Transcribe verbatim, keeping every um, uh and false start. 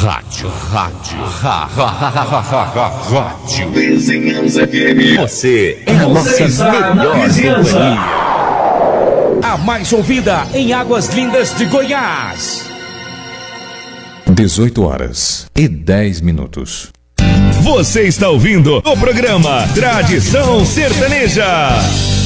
Rádio, rádio, ha, ha, ha, ha, ha, ha, rádio. Vizinhança F M. Você é a nossa melhor companhia. A mais ouvida em Águas Lindas de Goiás. dezoito horas e dez minutos. Você está ouvindo o programa Tradição Sertaneja.